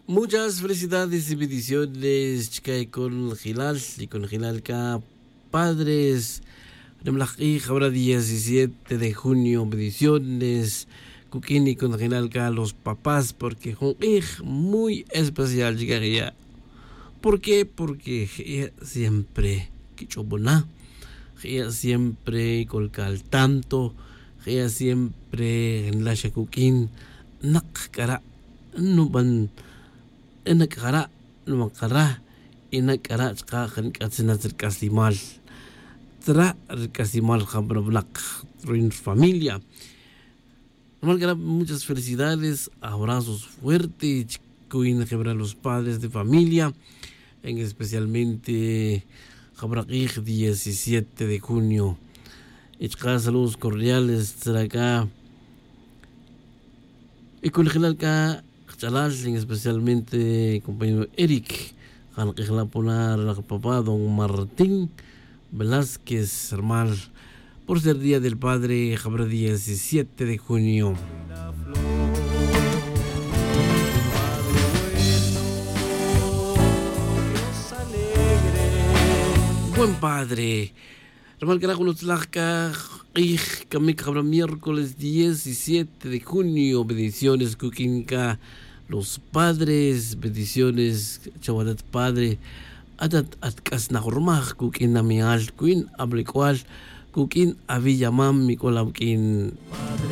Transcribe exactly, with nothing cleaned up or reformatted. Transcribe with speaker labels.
Speaker 1: Muchas felicidades y bendiciones, chica, y con Gilal y con Gilalka, padres. Ahora diecisiete de junio, bendiciones. Kukini con Gilalka, los papás, porque es muy especial, chica, ya. ¿Por qué? Porque ella siempre, que chobona, ella siempre colca al tanto, ella siempre en la shakukin, nakara, no van. Inakara numakara inakara ska kan katsina kasimal tra kasimal jambro black ruin familia. Muchas felicidades, abrazos fuertes, cuin quebrar los padres de familia, en especialmente Jabrakij diecisiete de junio. Ichka saludos cordiales acá y con acá especialmente compañero Eric, la papá don Martín Velázquez Hermal, por ser día del padre, Jabra diecisiete de junio. Buen padre. Hermal carajo nos laca y Kamik Jabra miércoles diecisiete de junio. Bendiciones, Kukinka. Los padres, bendiciones, chawadat padre, adat atkas na hormah, kukin na mial, kuin ablikwal, kukin aviyamam, mikolawkin.